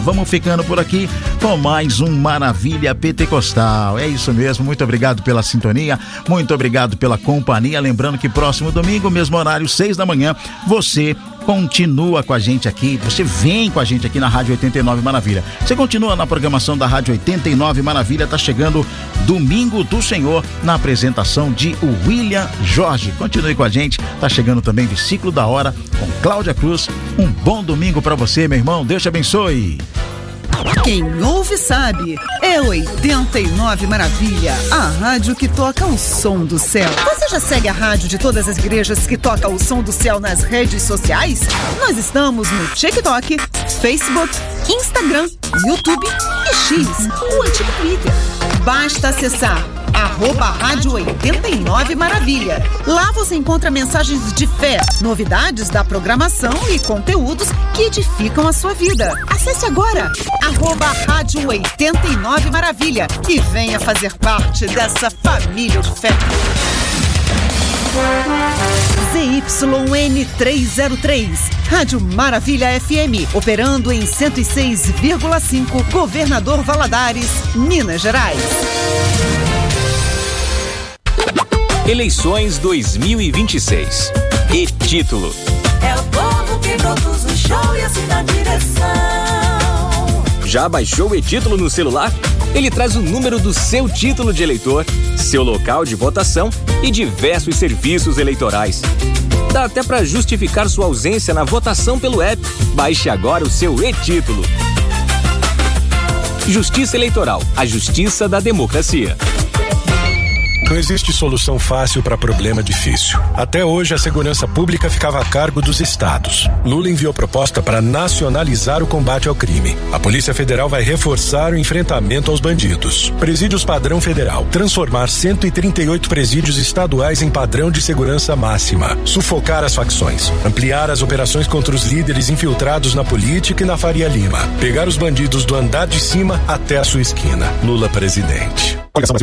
Vamos ficando por aqui com mais um Maravilha Pentecostal. É isso mesmo, muito obrigado pela sintonia, muito obrigado pela companhia. Lembrando que próximo domingo, mesmo horário, 6 da manhã, você continua com a gente aqui, você vem com a gente aqui na Rádio 89 Maravilha. Você continua na programação da Rádio 89 Maravilha, tá chegando Domingo do Senhor na apresentação de William Jorge. Continue com a gente, tá chegando também Versículo da Hora com Cláudia Cruz. Um bom domingo pra você, meu irmão, Deus te abençoe. Quem ouve sabe, é 89 Maravilha, a rádio que toca o som do céu. Você já segue a rádio de todas as igrejas que toca o som do céu nas redes sociais? Nós estamos no TikTok, Facebook, Instagram, YouTube e X, o antigo Twitter. Basta acessar @Rádio 89 Maravilha. Lá você encontra mensagens de fé, novidades da programação e conteúdos que edificam a sua vida. Acesse agora @Rádio 89 Maravilha e venha fazer parte dessa família de fé. ZYN303, Rádio Maravilha FM, operando em 106,5, Governador Valadares, Minas Gerais. Eleições 2026. E título: é o povo que produz o show e assim na direção. Já baixou o e-título no celular? Ele traz o número do seu título de eleitor, seu local de votação e diversos serviços eleitorais. Dá até para justificar sua ausência na votação pelo app. Baixe agora o seu e-título. Justiça Eleitoral, a justiça da democracia. Não existe solução fácil para problema difícil. Até hoje, a segurança pública ficava a cargo dos estados. Lula enviou proposta para nacionalizar o combate ao crime. A Polícia Federal vai reforçar o enfrentamento aos bandidos. Presídios padrão federal. Transformar 138 presídios estaduais em padrão de segurança máxima. Sufocar as facções. Ampliar as operações contra os líderes infiltrados na política e na Faria Lima. Pegar os bandidos do andar de cima até a sua esquina. Lula presidente.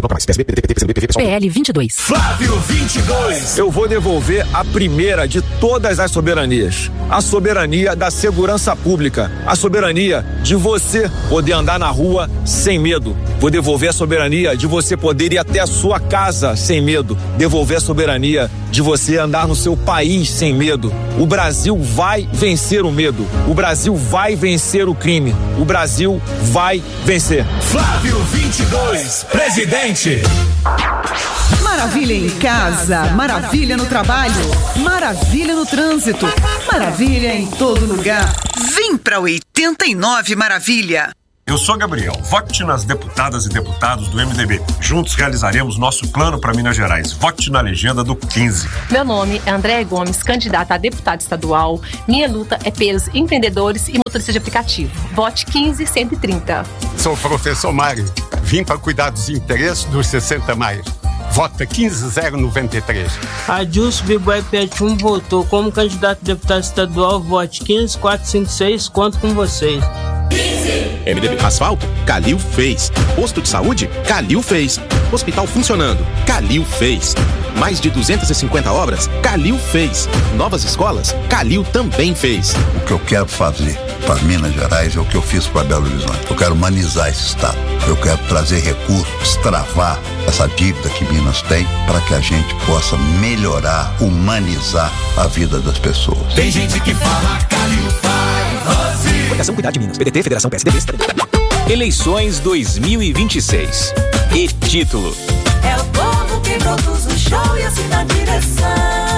PL 22. Flávio 22. Eu vou devolver a primeira de todas as soberanias. A soberania da segurança pública. A soberania de você poder andar na rua sem medo. Vou devolver a soberania de você poder ir até a sua casa sem medo. Devolver a soberania de você andar no seu país sem medo. O Brasil vai vencer o medo. O Brasil vai vencer o crime. O Brasil vai vencer. Flávio 22, presidente. Maravilha em casa, maravilha no trabalho, maravilha no trânsito, maravilha em todo lugar. Vem pra 89 Maravilha. Eu sou Gabriel, vote nas deputadas e deputados do MDB. Juntos realizaremos nosso plano para Minas Gerais. Vote na legenda do 15. Meu nome é Andréa Gomes, candidata a deputada estadual. Minha luta é pelos empreendedores e motoristas de aplicativo. Vote 15130. Sou o professor Mário. Vim para cuidar dos interesses dos 60 mais. Vota 15093. Adilson Biboy Pet 1 votou como candidato a deputado estadual. Vote 15456. Conto com vocês. MDB. Asfalto? Calil fez. Posto de saúde? Calil fez. Hospital funcionando? Calil fez. Mais de 250 obras? Calil fez. Novas escolas? Calil também fez. O que eu quero fazer para Minas Gerais é o que eu fiz para Belo Horizonte. Eu quero humanizar esse estado. Eu quero trazer recursos, destravar essa dívida que Minas tem para que a gente possa melhorar, humanizar a vida das pessoas. Tem gente que fala Calil faz. Fundação Cuidar de Minas, PDT, Federação PSDB. Eleições 2026. E título: é o povo que produz o show e assim na direção.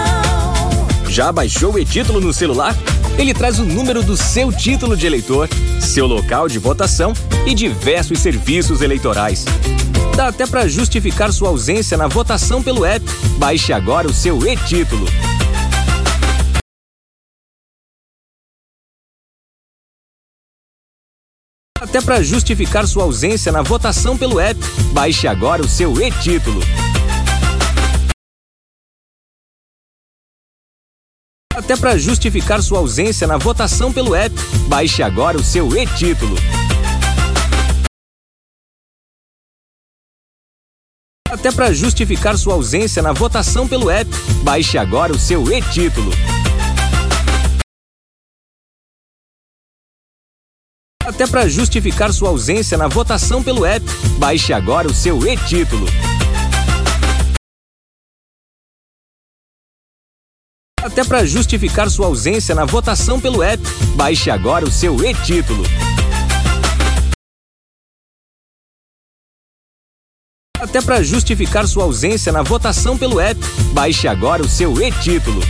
Já baixou o e-título no celular? Ele traz o número do seu título de eleitor, seu local de votação e diversos serviços eleitorais. Dá até para justificar sua ausência na votação pelo app. Baixe agora o seu e-título. Até para justificar sua ausência na votação pelo app. Baixe agora o seu e-título. Até para justificar sua ausência na votação pelo app. Baixe agora o seu e-título. Até para justificar sua ausência na votação pelo app. Baixe agora o seu e-título. Até para justificar sua ausência na votação pelo app, baixe agora o seu e-título. Até para justificar sua ausência na votação pelo app, baixe agora o seu e-título. Até para justificar sua ausência na votação pelo app, baixe agora o seu e-título.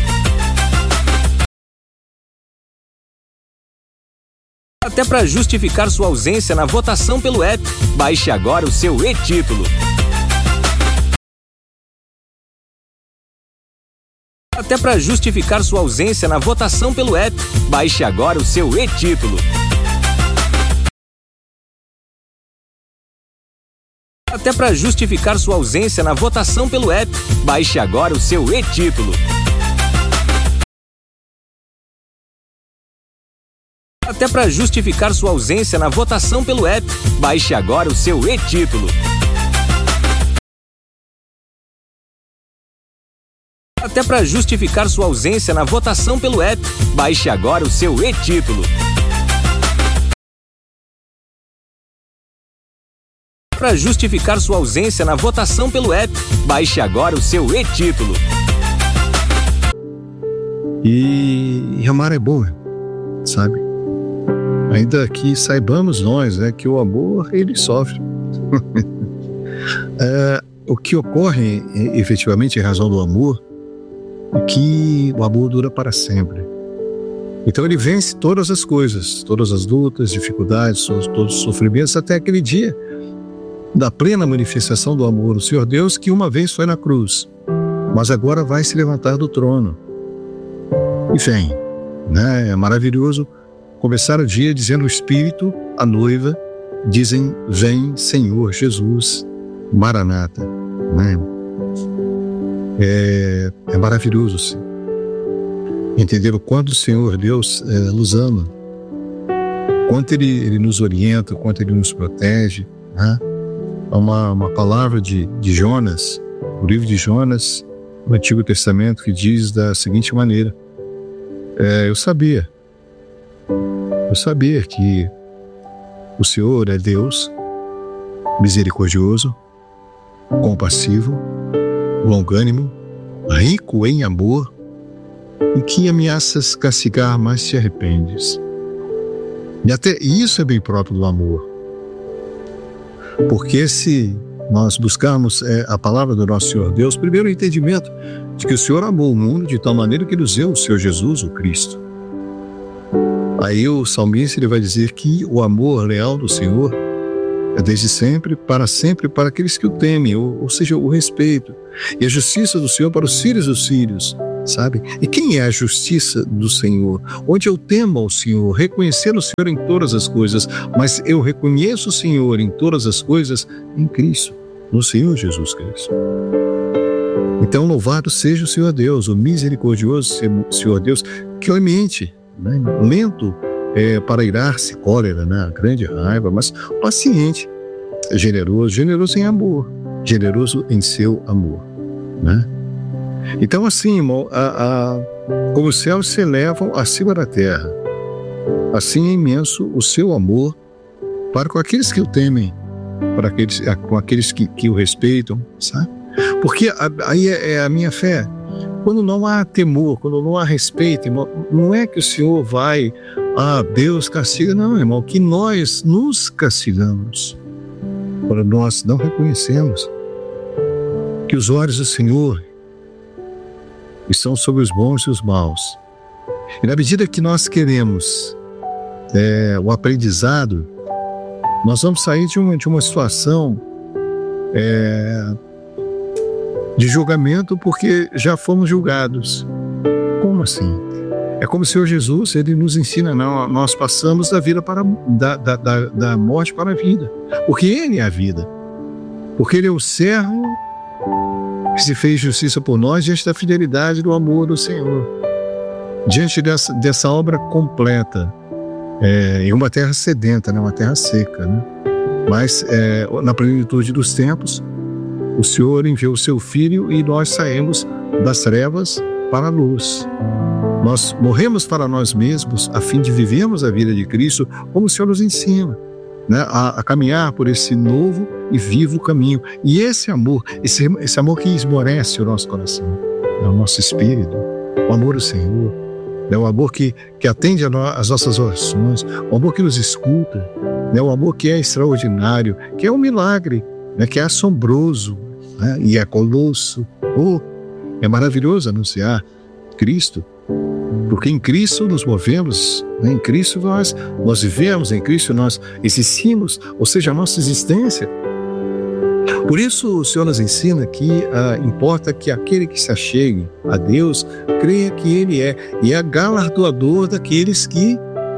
Até para justificar sua ausência na votação pelo app, baixe agora o seu e-título. Até para justificar sua ausência na votação pelo app, baixe agora o seu e-título. Até para justificar sua ausência na votação pelo app, baixe agora o seu e-título. Até para justificar sua ausência na votação pelo app, baixe agora o seu e-título. Até para justificar sua ausência na votação pelo app, baixe agora o seu e-título. Para justificar sua ausência na votação pelo app, baixe agora o seu e-título. E amar é bom, sabe? Ainda que saibamos nós, que o amor, ele sofre. O que ocorre, efetivamente, em razão do amor, é que o amor dura para sempre. Então ele vence todas as coisas, todas as lutas, dificuldades, todos os sofrimentos, até aquele dia da plena manifestação do amor do Senhor Deus, que uma vez foi na cruz, mas agora vai se levantar do trono. E vem, É maravilhoso começar o dia dizendo o Espírito, a noiva, dizem: vem Senhor Jesus, Maranata, É maravilhoso, sim. Entender o quanto o Senhor Deus nos ama, quanto Ele nos orienta, quanto Ele nos protege, Há uma palavra de Jonas, o livro de Jonas, no Antigo Testamento, que diz da seguinte maneira: eu sabia que o Senhor é Deus misericordioso, compassivo, longânimo, rico em amor, e que ameaças castigar, mas te arrependes. E até isso é bem próprio do amor. Porque se nós buscarmos a palavra do nosso Senhor Deus, primeiro o entendimento de que o Senhor amou o mundo de tal maneira que nos deu o Senhor Jesus, o Cristo. Aí o salmista ele vai dizer que o amor leal do Senhor é desde sempre para aqueles que o temem, ou seja, o respeito. E a justiça do Senhor para os filhos dos filhos, sabe? E quem é a justiça do Senhor? Onde eu temo ao Senhor, reconhecer o Senhor em todas as coisas, mas eu reconheço o Senhor em todas as coisas em Cristo, no Senhor Jesus Cristo. Então louvado seja o Senhor Deus, o misericordioso Senhor Deus, clemente, lento para irar-se, cólera, grande raiva, mas paciente, generoso em amor, generoso em seu amor, Então assim, irmão, como os céus se elevam acima da terra, assim é imenso o seu amor para com aqueles que o temem, com aqueles que o respeitam, sabe? Porque aí é a minha fé. Quando não há temor, quando não há respeito, irmão, não é que o Senhor vai, Deus castiga, não, irmão, que nós nos castigamos quando nós não reconhecemos que os olhos do Senhor estão sobre os bons e os maus. E na medida que nós queremos o aprendizado, nós vamos sair de uma situação de julgamento, porque já fomos julgados. Como assim? É como o Senhor Jesus, Ele nos ensina, nós passamos da vida da morte para a vida, porque Ele é a vida, porque Ele é o servo que se fez justiça por nós diante da fidelidade do amor do Senhor, diante dessa obra completa, em uma terra sedenta, uma terra seca, mas na plenitude dos tempos, o Senhor enviou o seu Filho e nós saímos das trevas para a luz. Nós morremos para nós mesmos a fim de vivermos a vida de Cristo como o Senhor nos ensina, né? A caminhar por esse novo e vivo caminho. E esse amor, esse amor que esmorece o nosso coração, é o nosso espírito, o amor do Senhor, é o amor que atende às nossas orações, o amor que nos escuta, é o amor que é extraordinário, que é um milagre, né? Que é assombroso, né? E é colosso. É maravilhoso anunciar Cristo, porque em Cristo nos movemos, né? Em Cristo nós vivemos, em Cristo nós existimos, ou seja, a nossa existência. Por isso o Senhor nos ensina que importa que aquele que se achegue a Deus creia que Ele é, e é galardoador daqueles que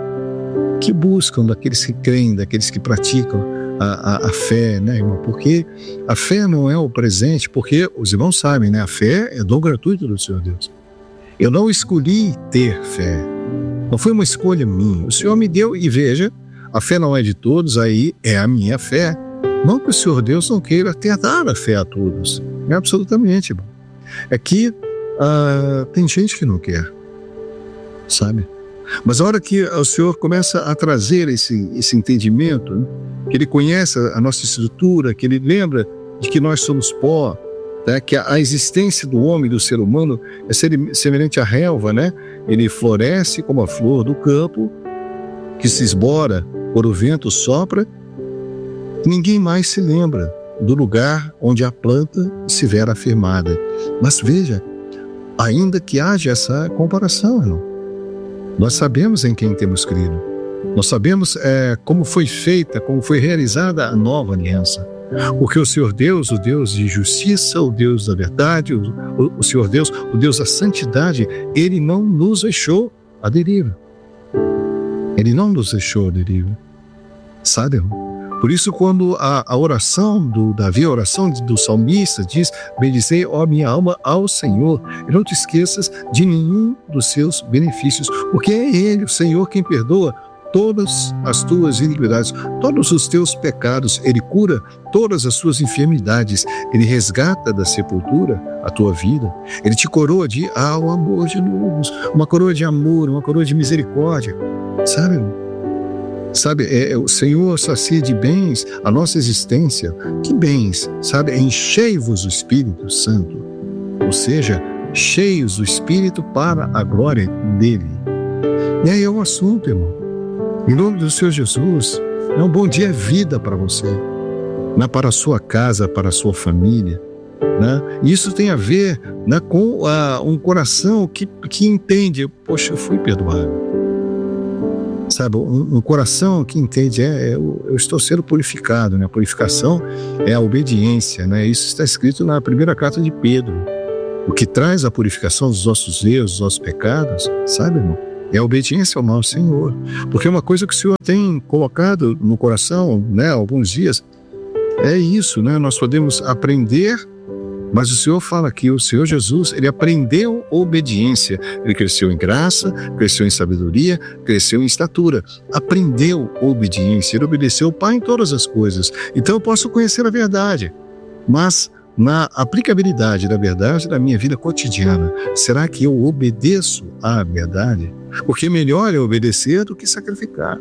buscam, daqueles que creem, daqueles que praticam a fé, né, irmão? Porque a fé não é o presente, porque os irmãos sabem, né? A fé é dom gratuito do Senhor Deus. Eu não escolhi ter fé, não foi uma escolha minha. O Senhor me deu, e veja, a fé não é de todos, aí é a minha fé. Não que o Senhor Deus não queira ter dado a fé a todos, é absolutamente, irmão. É que tem gente que não quer, sabe? Mas a hora que o Senhor começa a trazer esse entendimento, né? Que Ele conhece a nossa estrutura, que Ele lembra de que nós somos pó, né? Que a existência do homem, do ser humano, é semelhante à relva, né? Ele floresce como a flor do campo, que se esbora por o vento sopra. Ninguém mais se lembra do lugar onde a planta estiver afirmada. Mas veja, ainda que haja essa comparação, irmão, nós sabemos em quem temos crido. Nós sabemos como foi feita, como foi realizada a nova aliança. Porque o Senhor Deus, o Deus de justiça, o Deus da verdade, o Senhor Deus, o Deus da santidade, Ele não nos deixou à deriva. Ele não nos deixou à deriva. Sabe, irmão? Por isso, quando a oração do Davi, a oração do salmista diz: bendizei, ó minha alma, ao Senhor, e não te esqueças de nenhum dos seus benefícios, porque é Ele, o Senhor, quem perdoa todas as tuas iniquidades, todos os teus pecados. Ele cura todas as suas enfermidades. Ele resgata da sepultura a tua vida. Ele te coroa de amor de luz, uma coroa de amor, uma coroa de misericórdia. Sabe, o Senhor sacia de bens a nossa existência. Que bens? Sabe, enchei-vos do Espírito Santo. Ou seja, cheios do Espírito para a glória dEle. E aí é o assunto, irmão. Em nome do Senhor Jesus, um bom dia é vida para você, né? Para a sua casa, para a sua família, né? E isso tem a ver, né, com um coração que entende: poxa, eu fui perdoado. Sabe, um coração que entende, eu estou sendo purificado, né? A purificação é a obediência, né? Isso está escrito na primeira carta de Pedro. O que traz a purificação dos nossos erros, dos nossos pecados, sabe, irmão? É a obediência ao nosso Senhor. Porque uma coisa que o Senhor tem colocado no coração, né, há alguns dias, é isso, né? Nós podemos aprender, mas o Senhor fala que o Senhor Jesus, Ele aprendeu obediência. Ele cresceu em graça, cresceu em sabedoria, cresceu em estatura. Aprendeu obediência. Ele obedeceu o Pai em todas as coisas. Então eu posso conhecer a verdade, mas na aplicabilidade da verdade na minha vida cotidiana, será que eu obedeço à verdade? Porque melhor é obedecer do que sacrificar.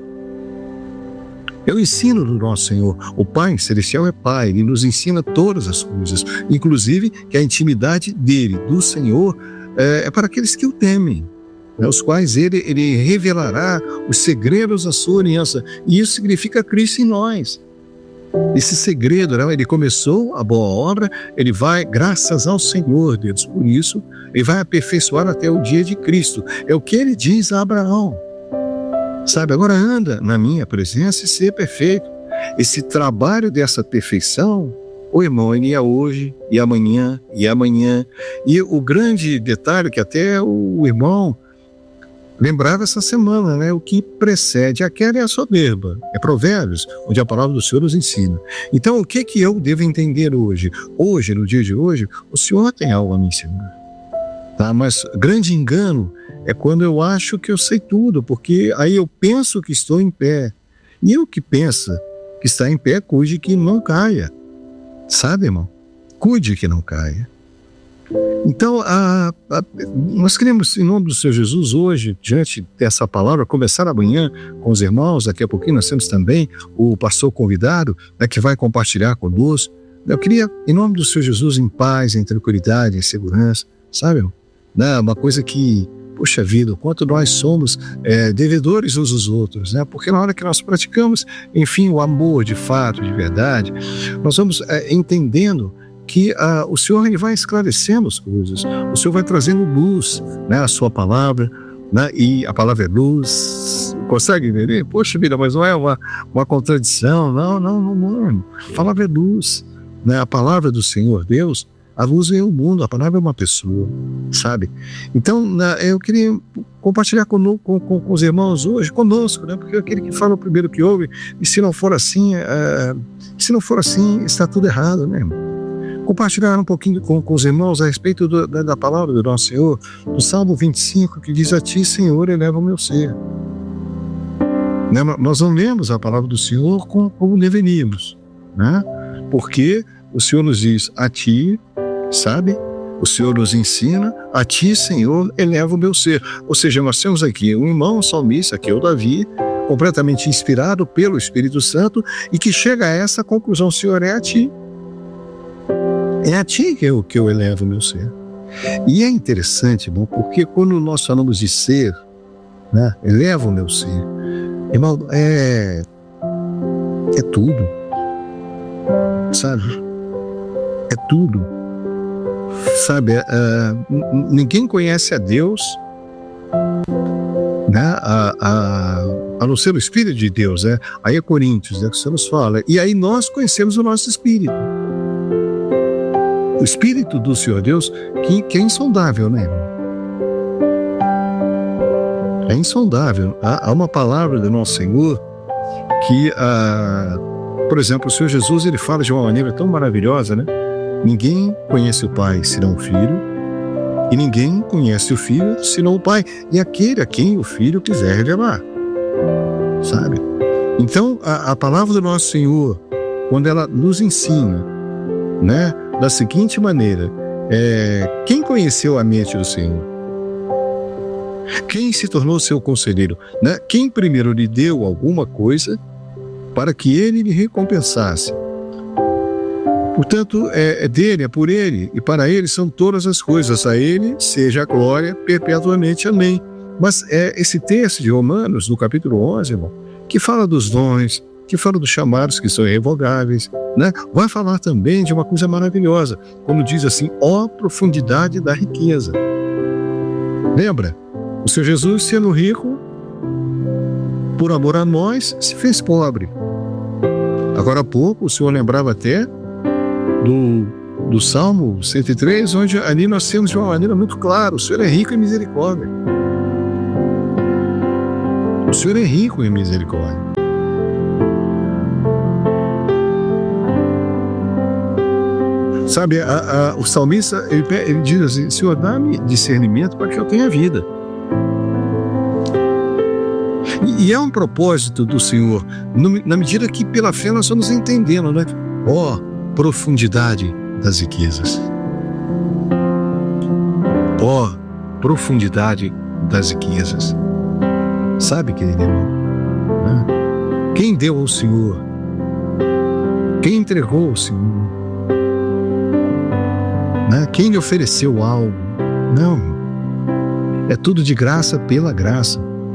Eu ensino do nosso Senhor. O Pai Celestial é Pai, Ele nos ensina todas as coisas, inclusive que a intimidade dEle, do Senhor, é para aqueles que o temem, né, os quais ele revelará os segredos da sua aliança, e isso significa Cristo em nós. Esse segredo, né, Ele começou a boa obra, Ele vai, graças ao Senhor Deus, por isso, Ele vai aperfeiçoar até o dia de Cristo. É o que Ele diz a Abraão. Sabe, agora anda na minha presença e ser perfeito. Esse trabalho dessa perfeição, o irmão, ele é hoje e amanhã e amanhã. E o grande detalhe que até o irmão lembrava essa semana, né? O que precede a queda é a soberba. É Provérbios, onde a palavra do Senhor nos ensina. Então, o que eu devo entender hoje? Hoje, no dia de hoje, o Senhor tem algo a me ensinar. Tá? Mas grande engano é quando eu acho que eu sei tudo, porque aí eu penso que estou em pé. E eu que pensa que está em pé, cuide que não caia. Sabe, irmão? Cuide que não caia. Então, nós queremos, em nome do Senhor Jesus, hoje, diante dessa palavra, começar amanhã com os irmãos. Daqui a pouquinho nós temos também o pastor convidado, né, que vai compartilhar conosco. Eu queria, em nome do Senhor Jesus, em paz, em tranquilidade, em segurança, sabe? Né, uma coisa que, poxa vida, o quanto nós somos devedores uns aos outros, né? Porque na hora que nós praticamos, enfim, o amor de fato, de verdade, nós vamos entendendo que o Senhor ele vai esclarecendo as coisas, o Senhor vai trazendo luz, né, a sua palavra, né, e a palavra é luz. Consegue entender? Poxa vida, mas não é uma contradição, não. A palavra é luz, né? A palavra do Senhor Deus, a luz é o mundo, a palavra é uma pessoa, sabe? Então, eu queria compartilhar com os irmãos hoje, conosco, né? Porque aquele que fala o primeiro que ouve, e se não for assim, está tudo errado, né, irmão? Compartilhar um pouquinho com os irmãos a respeito da palavra do nosso Senhor, no Salmo 25, que diz: a ti, Senhor, eleva o meu ser. Né? Nós não lemos a palavra do Senhor como deveríamos, né? Porque o Senhor nos diz: a ti, sabe? O Senhor nos ensina: a ti, Senhor, eleva o meu ser. Ou seja, nós temos aqui um irmão salmista, que é o Davi, completamente inspirado pelo Espírito Santo, e que chega a essa conclusão: Senhor, é a ti. É a ti que eu elevo o meu ser. E é interessante, irmão, porque quando nós falamos de ser, né, eleva o meu ser, irmão, é tudo, sabe? É tudo, sabe? Ninguém conhece a Deus, né, a não ser o Espírito de Deus, né? Aí é Coríntios, né, que você nos fala. E aí nós conhecemos o nosso Espírito. O Espírito do Senhor Deus, que é insondável, né? É insondável. Há uma palavra do nosso Senhor que, por exemplo, o Senhor Jesus, ele fala de uma maneira tão maravilhosa, né? Ninguém conhece o Pai senão o Filho, e ninguém conhece o Filho senão o Pai, e aquele a quem o Filho quiser revelar, sabe? Então, a palavra do nosso Senhor, quando ela nos ensina, né, da seguinte maneira: quem conheceu a mente do Senhor? Quem se tornou seu conselheiro? Né? Quem primeiro lhe deu alguma coisa para que ele lhe recompensasse? Portanto, é dele, é por ele, e para ele são todas as coisas. A ele seja a glória perpetuamente. Amém. Mas esse texto de Romanos, no capítulo 11, irmão, que fala dos dons, que fala dos chamados que são irrevogáveis, né? Vai falar também de uma coisa maravilhosa, quando diz assim: ó profundidade da riqueza. Lembra? O Senhor Jesus, sendo rico, por amor a nós, se fez pobre. Agora há pouco, o Senhor lembrava até do Salmo 103, onde ali nós temos de uma maneira muito clara: o Senhor é rico em misericórdia. O Senhor é rico em misericórdia. Sabe, o salmista, ele diz assim: Senhor, dá-me discernimento para que eu tenha vida. E é um propósito do Senhor, na medida que pela fé nós estamos entendendo, né? Ó, profundidade das riquezas. Ó, profundidade das riquezas. Sabe, querido irmão? Né? Quem deu ao Senhor? Quem entregou ao Senhor? Né? Quem lhe ofereceu algo? Não. É tudo de graça pela graça.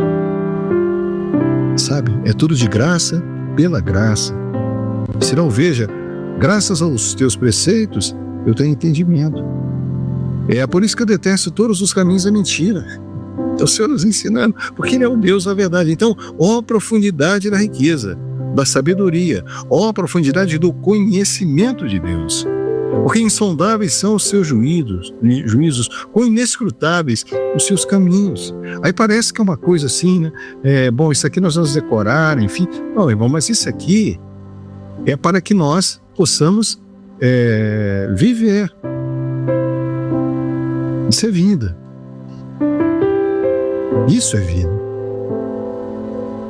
Sabe? É tudo de graça pela graça. Se não, veja, graças aos teus preceitos, eu tenho entendimento. É por isso que eu detesto todos os caminhos da mentira. É o Senhor nos ensinando, porque Ele é o Deus da verdade. Então, ó profundidade da riqueza, da sabedoria, ó profundidade do conhecimento de Deus. Porque insondáveis são os seus juízos, quão inescrutáveis os seus caminhos. Aí parece que é uma coisa assim, né? Bom, isso aqui nós vamos decorar, enfim. Não, irmão, mas isso aqui é para que nós possamos viver. Isso é vida. Isso é vida.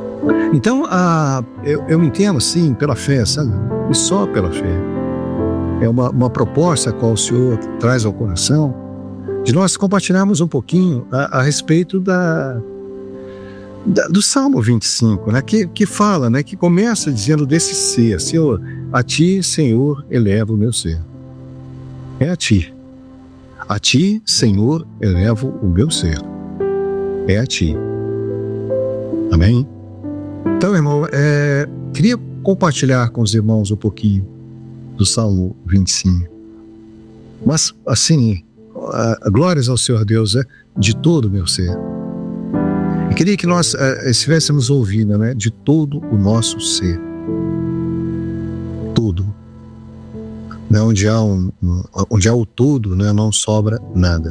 Então, eu entendo assim, pela fé, sabe? E só pela fé. é uma proposta a qual o Senhor traz ao coração, de nós compartilharmos um pouquinho a respeito do Salmo 25, né, que fala, né, que começa dizendo desse ser: Senhor, a Ti, Senhor, elevo o meu ser. É a Ti. A Ti, Senhor, elevo o meu ser. É a Ti. Amém? Então, irmão, queria compartilhar com os irmãos um pouquinho do Salmo 25. Mas, assim, glórias ao Senhor Deus de todo o meu ser. E queria que nós estivéssemos ouvindo, né, de todo o nosso ser. Tudo. Né, onde há o todo, né, não sobra nada.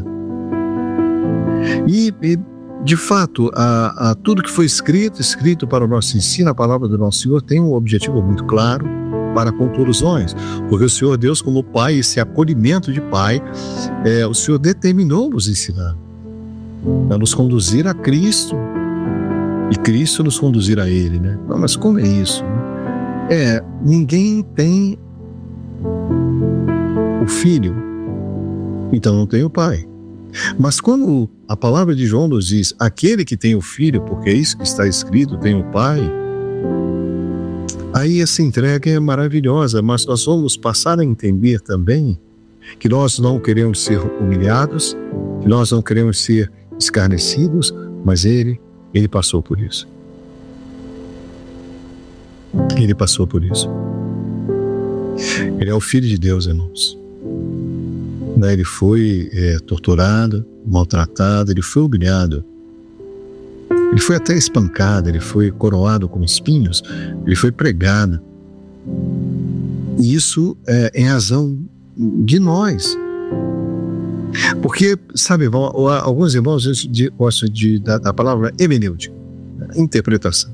E de fato, tudo que foi escrito para o nosso ensino, a palavra do nosso Senhor tem um objetivo muito claro para com todos nós, porque o Senhor Deus, como Pai, esse acolhimento de Pai, o Senhor determinou nos ensinar, a nos conduzir a Cristo e Cristo nos conduzir a Ele, né? Não, mas como é isso? Ninguém tem o Filho, então não tem o Pai. Mas quando a palavra de João nos diz: aquele que tem o Filho, porque é isso que está escrito, tem o Pai, aí essa entrega é maravilhosa, mas nós vamos passar a entender também que nós não queremos ser humilhados, que nós não queremos ser escarnecidos, mas Ele passou por isso. Ele passou por isso. Ele é o Filho de Deus, irmãos. Ele foi torturado, maltratado, ele foi humilhado, ele foi até espancado, ele foi coroado com espinhos, ele foi pregado. E isso é em razão de nós. Porque, sabe, irmão, alguns irmãos gostam da palavra hermenêutica, interpretação.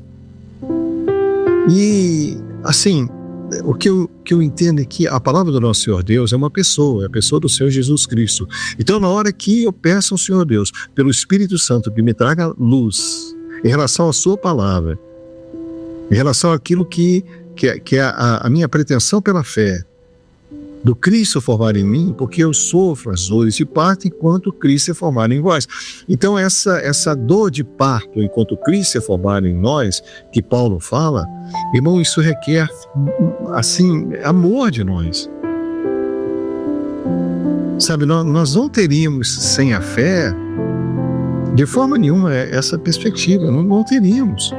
E, assim, o que eu entendo é que a palavra do nosso Senhor Deus é uma pessoa, é a pessoa do Senhor Jesus Cristo. Então, na hora que eu peço ao Senhor Deus, pelo Espírito Santo, que me traga luz em relação à sua palavra, em relação àquilo que é a minha pretensão pela fé, do Cristo formar em mim, porque eu sofro as dores de parto enquanto Cristo é formado em vós. Então essa dor de parto enquanto Cristo é formado em nós, que Paulo fala, irmão, isso requer, assim, amor de nós. Sabe, nós não teríamos sem a fé, de forma nenhuma, essa perspectiva, não teríamos.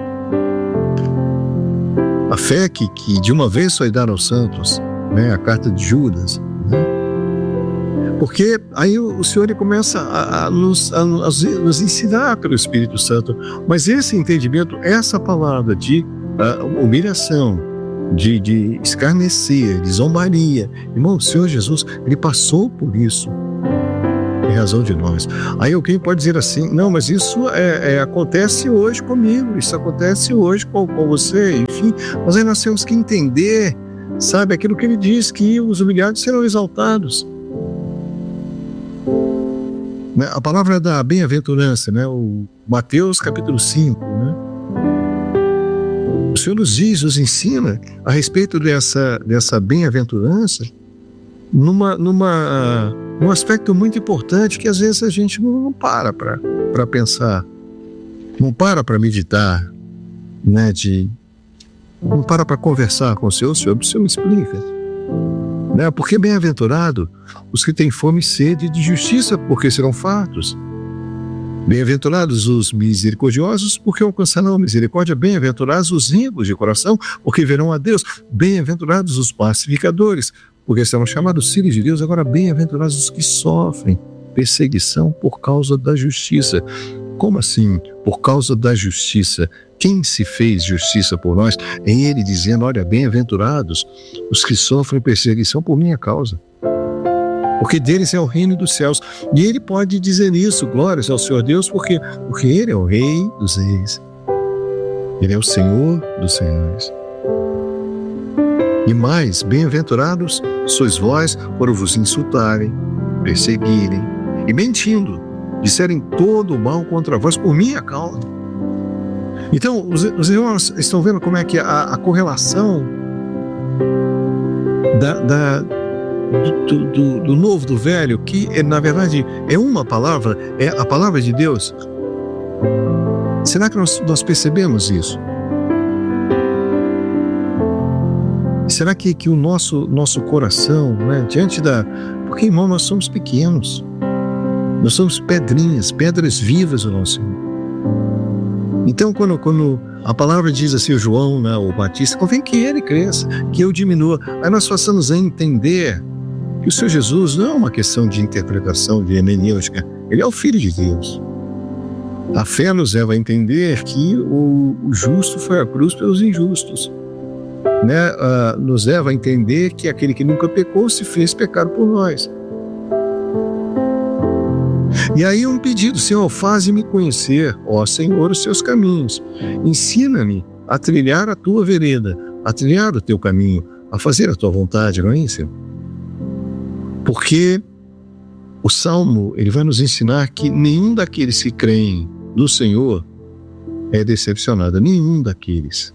A fé que de uma vez foi dada aos santos, né, a carta de Judas, né? Porque aí o Senhor ele começa a nos ensinar pelo Espírito Santo, mas esse entendimento, essa palavra de humilhação, de escarnecer, de zombaria, irmão, o Senhor Jesus, ele passou por isso em razão de nós. Aí alguém pode dizer assim: não, mas isso acontece hoje comigo, isso acontece hoje com você, enfim, mas aí nós temos que entender, sabe, aquilo que ele diz, que os humilhados serão exaltados. A palavra da bem-aventurança, né? O Mateus capítulo 5, né? O Senhor nos ensina a respeito dessa bem-aventurança num aspecto muito importante que às vezes a gente não para pensar, não para meditar, né? Não para conversar com o Senhor me explica. Né? Porque bem-aventurado os que têm fome e sede de justiça, porque serão fartos. Bem-aventurados os misericordiosos, porque alcançarão a misericórdia. Bem-aventurados os limpos de coração, porque verão a Deus. Bem-aventurados os pacificadores, porque serão chamados filhos de Deus. Agora, bem-aventurados os que sofrem perseguição por causa da justiça. Como assim? Por causa da justiça. Quem se fez justiça por nós? É Ele dizendo: olha, bem-aventurados os que sofrem perseguição por minha causa, porque deles é o reino dos céus. E Ele pode dizer isso, glórias ao Senhor Deus, porque Ele é o Rei dos reis, Ele é o Senhor dos senhores. E mais, bem-aventurados sois vós quando vos insultarem, perseguirem e mentindo, disserem todo o mal contra vós por minha causa. Então, os irmãos estão vendo como é que a correlação do novo, do velho, que na verdade é uma palavra, é a palavra de Deus. Será que nós percebemos isso? Será que o nosso coração, né, diante da... Porque, irmão, nós somos pequenos. Nós somos pedrinhas, pedras vivas do nosso Senhor. Então, quando a palavra diz assim, o João, né, o Batista, convém que ele cresça, que eu diminua. Aí nós passamos a entender que o Senhor Jesus não é uma questão de interpretação, de hermenêutica. Ele é o Filho de Deus. A fé nos leva a entender que o justo foi à cruz pelos injustos. Né? Nos leva a entender que aquele que nunca pecou se fez pecado por nós. E aí um pedido, Senhor, faze-me conhecer, ó Senhor, os seus caminhos. Ensina-me a trilhar a tua vereda, a trilhar o teu caminho, a fazer a tua vontade, não é isso? Porque o Salmo, ele vai nos ensinar que nenhum daqueles que creem no Senhor é decepcionado, nenhum daqueles.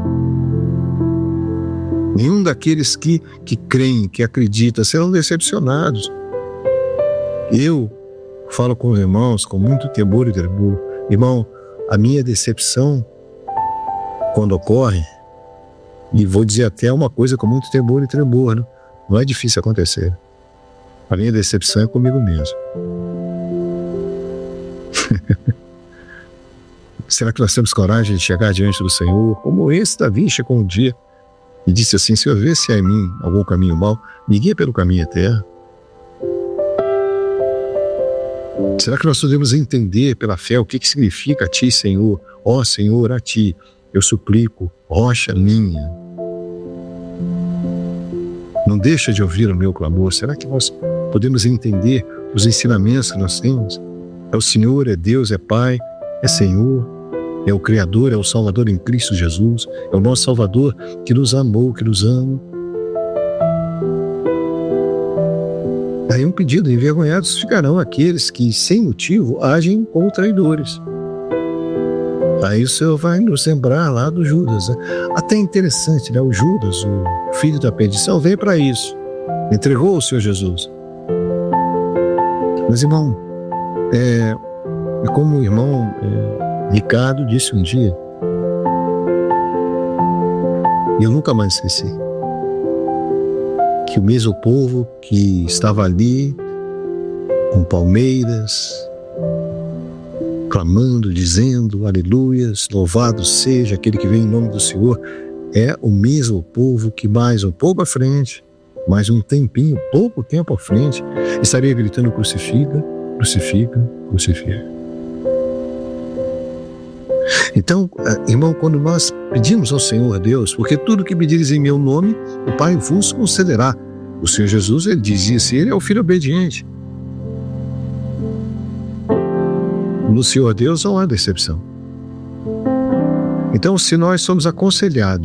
Nenhum daqueles que creem, que acreditam, serão decepcionados. Eu falo com os irmãos com muito temor e tremor. Irmão, a minha decepção, quando ocorre, e vou dizer até uma coisa com muito temor e tremor, né? Não é difícil acontecer. A minha decepção é comigo mesmo. Será que nós temos coragem de chegar diante do Senhor, como esse Davi chegou um dia e disse assim, Senhor, vê se há em mim algum caminho mau, me guia pelo caminho eterno. Será que nós podemos entender pela fé o que significa a Ti, Senhor? Ó Senhor, a Ti eu suplico, rocha minha. Não deixa de ouvir o meu clamor. Será que nós podemos entender os ensinamentos que nós temos? É o Senhor, é Deus, é Pai, é Senhor, é o Criador, é o Salvador em Cristo Jesus, é o nosso Salvador que nos amou, que nos ama. Aí um pedido, envergonhados ficarão aqueles que, sem motivo, agem como traidores. Aí o Senhor vai nos lembrar lá do Judas, né? Até interessante, né? O Judas, o filho da perdição, veio para isso. Entregou o Senhor Jesus. Mas, irmão, é como o irmão Ricardo disse um dia, e eu nunca mais esqueci, que o mesmo povo que estava ali, com palmeiras, clamando, dizendo, aleluias, louvado seja aquele que vem em nome do Senhor, é o mesmo povo que mais um pouco à frente, mais um tempinho, pouco tempo à frente, estaria gritando, crucifica, crucifica, crucifica. Então, irmão, quando nós pedimos ao Senhor Deus, porque tudo que pedires em meu nome, o Pai vos concederá. O Senhor Jesus, ele dizia assim, ele é o filho obediente. No Senhor Deus não há decepção. Então, se nós somos aconselhados